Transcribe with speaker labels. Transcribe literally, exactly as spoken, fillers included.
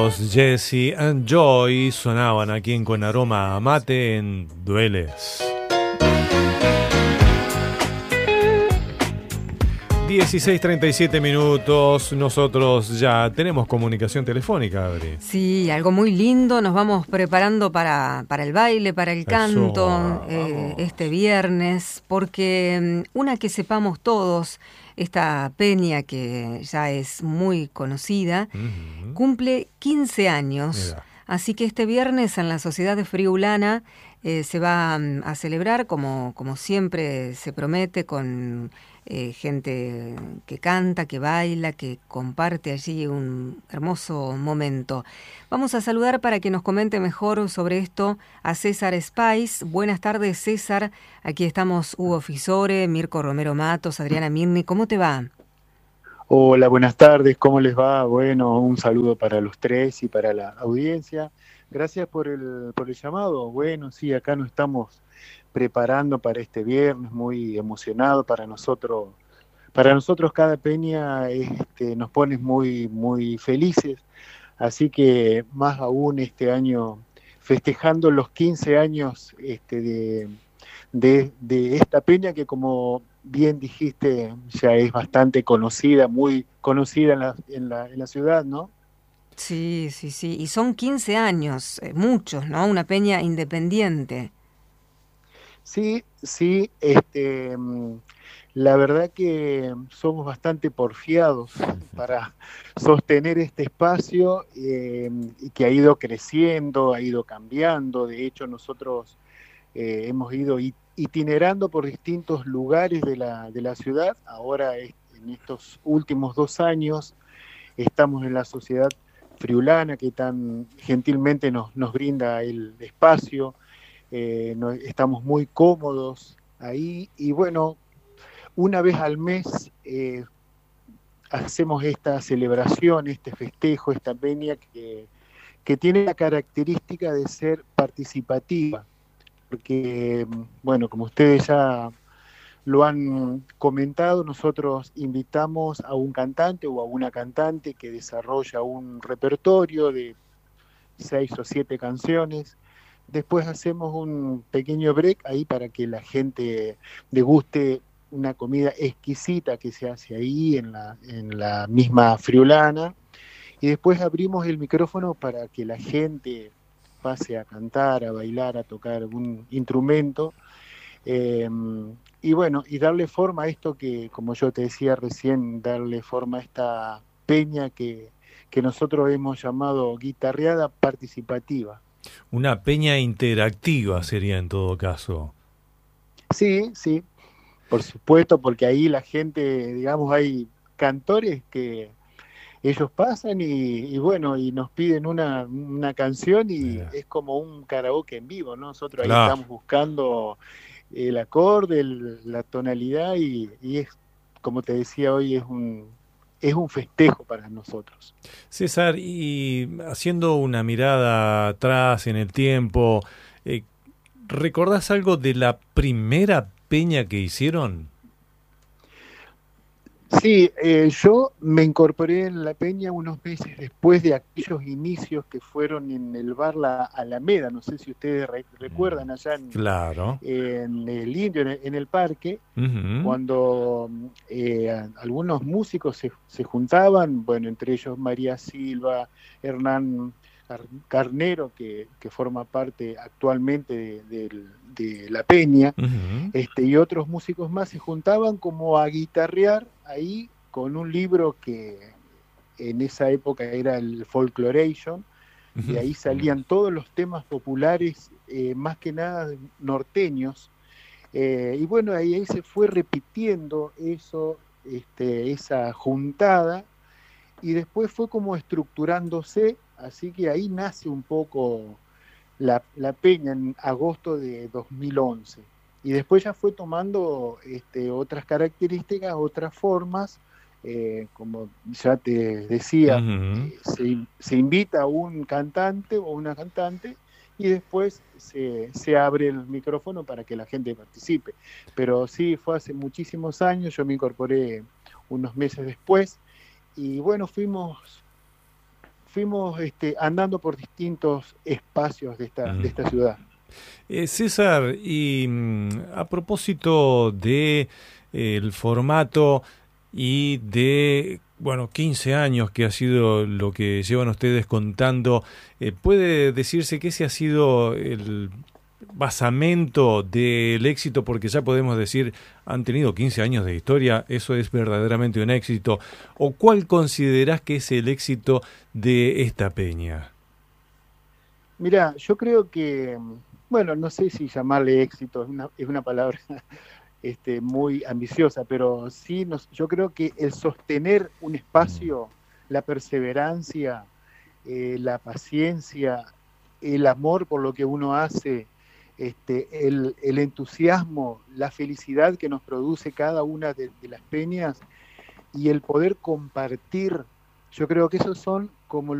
Speaker 1: Jesse and Joy sonaban aquí en Con Aroma a Mate en Dueles. dieciséis treinta y siete minutos, nosotros ya tenemos comunicación telefónica, Adri.
Speaker 2: Sí, algo muy lindo, nos vamos preparando para, para el baile, para el canto,
Speaker 1: Eso,
Speaker 2: eh, este viernes, porque una que sepamos todos, esta peña que ya es muy conocida, uh-huh. cumple quince años, Mira. Así que este viernes en la Sociedad de Friulana eh, se va um, a celebrar, como, como siempre se promete, con eh, gente que canta, que baila, que comparte allí un hermoso momento. Vamos a saludar para que nos comente mejor sobre esto a César Spice. Buenas tardes, César. Aquí estamos Hugo Fisore, Mirko Romero Matos, Adriana Mirni. ¿Cómo te va?
Speaker 3: Hola, buenas tardes, ¿cómo les va? Bueno, un saludo para los tres y para la audiencia. Gracias por el, por el llamado. Bueno, sí, acá nos estamos preparando para este viernes, muy emocionado para nosotros. Para nosotros cada peña este, nos pone muy, muy felices, así que más aún este año festejando los quince años este, de, de, de esta peña que, como bien dijiste, ya es bastante conocida, muy conocida en la, en la, en la ciudad, ¿no?
Speaker 2: Sí, sí, sí, y son quince años, eh, muchos, ¿no? Una peña independiente.
Speaker 3: Sí, sí, este, la verdad que somos bastante porfiados para sostener este espacio eh, y que ha ido creciendo, ha ido cambiando. De hecho, nosotros eh, hemos ido itinerando por distintos lugares de la, de la ciudad. Ahora, en estos últimos dos años, estamos en la Sociedad Friulana, que tan gentilmente nos, nos brinda el espacio. Eh, no, estamos muy cómodos ahí y bueno, una vez al mes eh, hacemos esta celebración, este festejo, esta peña que, que tiene la característica de ser participativa, porque bueno, como ustedes ya lo han comentado, nosotros invitamos a un cantante o a una cantante que desarrolla un repertorio de seis o siete canciones. Después hacemos un pequeño break ahí para que la gente deguste una comida exquisita que se hace ahí en la, en la misma Friulana. Y después abrimos el micrófono para que la gente pase a cantar, a bailar, a tocar algún instrumento. Eh, y bueno, y darle forma a esto que, como yo te decía recién, darle forma a esta peña que, que nosotros hemos llamado guitarreada participativa.
Speaker 1: Una peña interactiva sería en todo caso.
Speaker 3: Sí, sí, por supuesto, porque ahí la gente, digamos, hay cantores que ellos pasan y, y bueno, y nos piden una, una canción y Mira. Es como un karaoke en vivo, ¿no? Nosotros ahí claro. Estamos buscando el acorde, el, la tonalidad y, y es, como te decía hoy, es un... es un festejo para nosotros.
Speaker 1: César, y haciendo una mirada atrás en el tiempo, eh, ¿recordás algo de la primera peña que hicieron?
Speaker 3: Sí, eh, yo me incorporé en la peña unos meses después de aquellos inicios que fueron en el bar La Alameda, no sé si ustedes re- recuerdan allá en,
Speaker 1: claro.
Speaker 3: en el Indio, en el, en el parque, uh-huh. cuando eh, algunos músicos se, se juntaban, bueno, entre ellos María Silva, Hernán Carnero, que, que forma parte actualmente de, de, de la peña, uh-huh. este, y otros músicos más se juntaban como a guitarrear ahí con un libro que en esa época era el Folkloration, uh-huh. y ahí salían todos los temas populares, eh, más que nada norteños, eh, y bueno, ahí, ahí se fue repitiendo eso, este, esa juntada, y después fue como estructurándose. Así que ahí nace un poco la, la peña en agosto de dos mil once. Y después ya fue tomando este, otras características, otras formas. Eh, como ya te decía, uh-huh. eh, se, se invita a un cantante o una cantante y después se, se abre el micrófono para que la gente participe. Pero sí, fue hace muchísimos años, yo me incorporé unos meses después. Y bueno, fuimos... fuimos este, andando por distintos espacios de esta, mm. de esta ciudad.
Speaker 1: Eh, César, y mm, a propósito de eh, el formato y de, bueno, quince años que ha sido lo que llevan ustedes contando, eh, ¿puede decirse que ese ha sido el basamento del éxito? Porque ya podemos decir, han tenido quince años de historia, eso es verdaderamente un éxito. ¿O cuál considerás que es el éxito de esta peña?
Speaker 3: Mira, yo creo que, bueno, no sé si llamarle éxito, es una, es una palabra este, muy ambiciosa, pero sí, nos, yo creo que el sostener un espacio, la perseverancia, eh, la paciencia, el amor por lo que uno hace, este, el, el entusiasmo, la felicidad que nos produce cada una de, de las peñas y el poder compartir, yo creo que esos son como